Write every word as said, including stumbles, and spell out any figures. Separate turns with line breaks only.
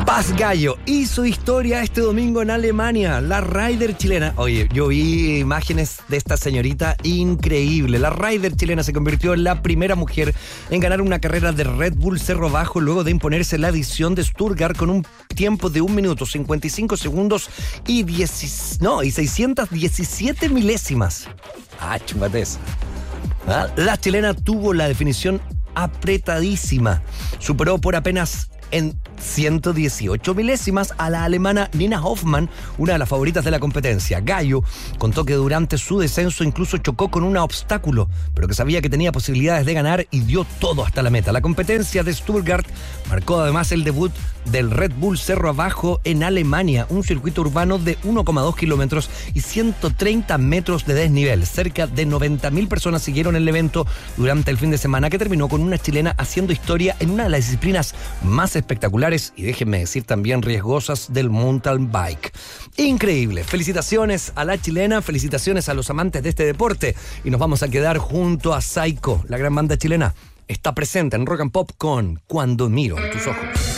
Paz Gallo hizo historia este domingo en Alemania. La rider chilena, oye, yo vi imágenes de esta señorita increíble. La rider chilena se convirtió en la primera mujer en ganar una carrera de Red Bull Cerro Bajo luego de imponerse la edición de Stuttgart con un tiempo de un minuto, cincuenta y cinco segundos y, diez, no, y seiscientas diecisiete milésimas. Ah, chúpate esa. ¿Ah? La chilena tuvo la definición apretadísima. Superó por apenas en ciento dieciocho milésimas a la alemana Nina Hoffmann, una de las favoritas de la competencia. Gallo contó que durante su descenso incluso chocó con un obstáculo, pero que sabía que tenía posibilidades de ganar y dio todo hasta la meta. La competencia de Stuttgart marcó además el debut del Red Bull Cerro Abajo en Alemania, un circuito urbano de uno coma dos kilómetros y ciento treinta metros de desnivel. Cerca de noventa mil personas siguieron el evento durante el fin de semana, que terminó con una chilena haciendo historia en una de las disciplinas más espectaculares y déjenme decir también riesgosas del mountain bike. Increíble. Felicitaciones a la chilena, felicitaciones a los amantes de este deporte, y nos vamos a quedar junto a Psycho. La gran banda chilena está presente en Rock and Pop con Cuando miro en tus ojos.